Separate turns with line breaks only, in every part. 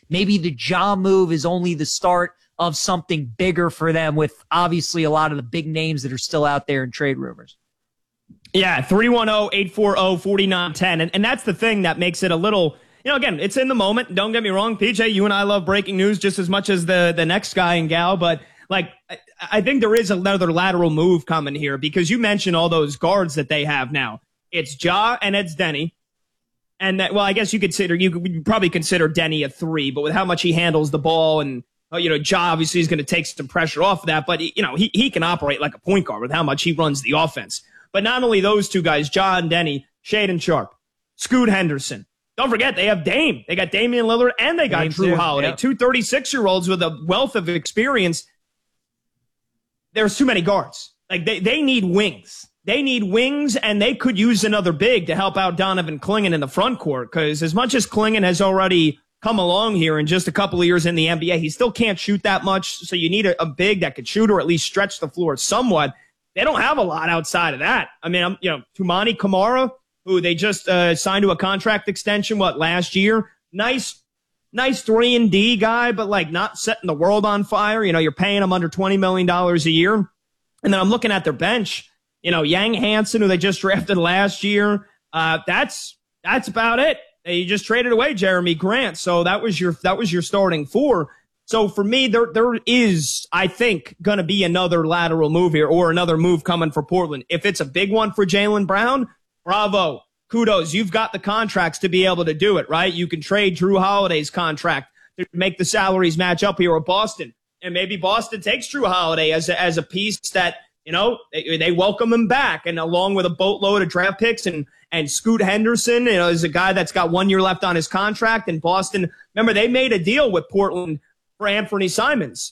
maybe the Ja move is only the start of something bigger for them, with obviously a lot of the big names that are still out there in trade rumors.
Yeah, 310-840-4910. And that's the thing that makes it a little, again, it's in the moment. Don't get me wrong, PJ, you and I love breaking news just as much as the next guy and gal. But, I think there is another lateral move coming here, because you mentioned all those guards that they have now. It's Ja and it's Denny. And that, well, I guess you could probably consider Denny a 3, but with how much he handles the ball and, Ja obviously is going to take some pressure off of that, but he can operate like a point guard with how much he runs the offense. But not only those two guys, Ja and Denny, Shaedon Sharpe, Scoot Henderson. Don't forget, they have Dame. They got Damian Lillard and they got
Dame
Drew
too.
Holiday,
Yep.
two 36-year-olds with a wealth of experience. There's too many guards. They need wings. They need wings, and they could use another big to help out Donovan Clingan in the front court, because as much as Clingan has already come along here in just a couple of years in the NBA, he still can't shoot that much, so you need a big that could shoot or at least stretch the floor somewhat. They don't have a lot outside of that. I mean, Toumani Camara, who they just signed to a contract extension, last year? Nice 3-and-D guy, but not setting the world on fire. You're paying him under $20 million a year. And then I'm looking at their bench. Yang Hansen, who they just drafted last year. That's about it. You just traded away Jeremy Grant. So that was your starting 4. So for me, there is, I think, going to be another lateral move here, or another move coming for Portland. If it's a big one for Jaylen Brown, bravo. Kudos. You've got the contracts to be able to do it, right? You can trade Drew Holiday's contract to make the salaries match up here with Boston. And maybe Boston takes Drew Holiday as a piece that, they welcome him back. And along with a boatload of draft picks and Scoot Henderson, is a guy that's got 1 year left on his contract. And Boston, remember, they made a deal with Portland for Anthony Simons.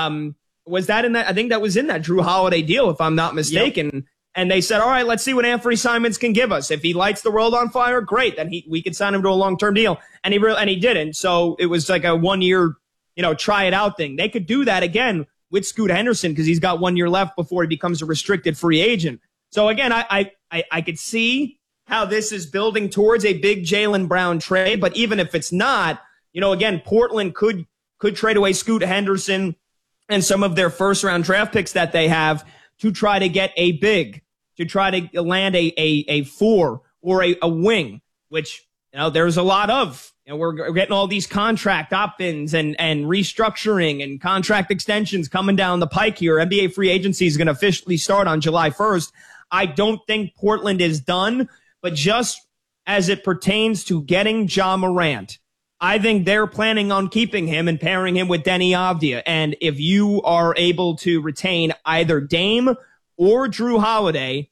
Was that in that? I think that was in that Drew Holiday deal, if I'm not mistaken. Yep. And they said, all right, let's see what Anthony Simons can give us. If he lights the world on fire, great. Then we can sign him to a long-term deal. And he didn't. So it was like a 1 year, try it out thing. They could do that again with Scoot Henderson, because he's got 1 year left before he becomes a restricted free agent. So again, I could see how this is building towards a big Jaylen Brown trade. But even if it's not, again, Portland could trade away Scoot Henderson and some of their first round draft picks that they have to try to get a big, to try to land a 4 or a wing, which, there's a lot of. We're getting all these contract opt-ins and restructuring and contract extensions coming down the pike here. NBA free agency is going to officially start on July 1st. I don't think Portland is done, but just as it pertains to getting Ja Morant, I think they're planning on keeping him and pairing him with Deni Avdija. And if you are able to retain either Dame or Drew Holiday,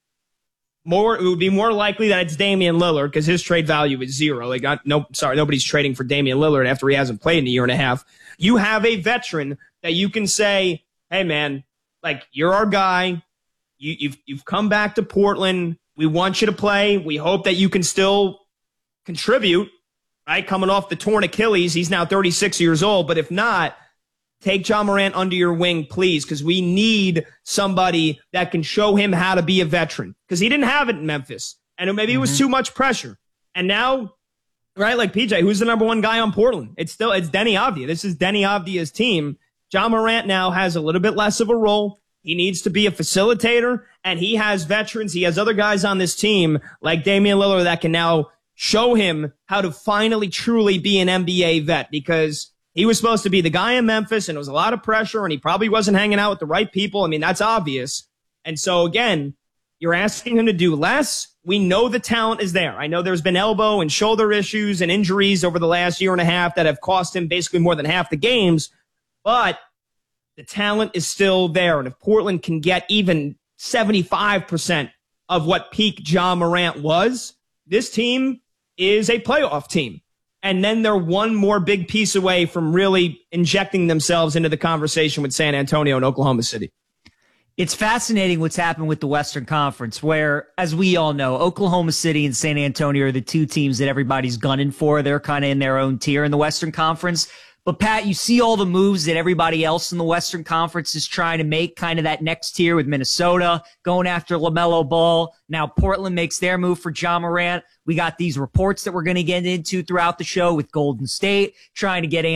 it would be more likely that it's Damian Lillard, because his trade value is 0. Nobody's trading for Damian Lillard after he hasn't played in a year and a half. You have a veteran that you can say, hey man, you're our guy. You've come back to Portland. We want you to play. We hope that you can still contribute. Right, coming off the torn Achilles, he's now 36 years old. But if not, take Ja Morant under your wing, please, because we need somebody that can show him how to be a veteran, because he didn't have it in Memphis, and maybe it was too much pressure. And now, right, PJ, who's the number 1 guy on Portland? It's Deni Avdija. This is Deni Avdija's team. Ja Morant now has a little bit less of a role. He needs to be a facilitator, and he has veterans. He has other guys on this team like Damian Lillard that can now show him how to finally truly be an NBA vet, because he was supposed to be the guy in Memphis and it was a lot of pressure and he probably wasn't hanging out with the right people. I mean, that's obvious. And so again, you're asking him to do less. We know the talent is there. I know there's been elbow and shoulder issues and injuries over the last year and a half that have cost him basically more than half the games, but the talent is still there. And if Portland can get even 75% of what peak Ja Morant was, this team is a playoff team. And then they're one more big piece away from really injecting themselves into the conversation with San Antonio and Oklahoma City.
It's fascinating what's happened with the Western Conference, where, as we all know, Oklahoma City and San Antonio are the two teams that everybody's gunning for. They're kind of in their own tier in the Western Conference. But, Pat, you see all the moves that everybody else in the Western Conference is trying to make, kind of that next tier with Minnesota, going after LaMelo Ball. Now Portland makes their move for Ja Morant. We got these reports that we're going to get into throughout the show with Golden State trying to get